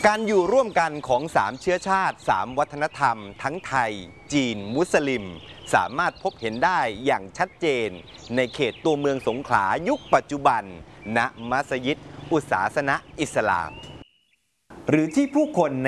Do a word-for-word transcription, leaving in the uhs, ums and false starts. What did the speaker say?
การอยู่ร่วมกันของสามเชื้อชาติสามวัฒนธรรมทั้งไทยจีนมุสลิมสามารถพบเห็นได้อย่างชัดเจนในเขตตัวเมืองสงขลายุคปัจจุบันณมัสยิดอุสาสนะอิสลามหรือที่ผู้คนใน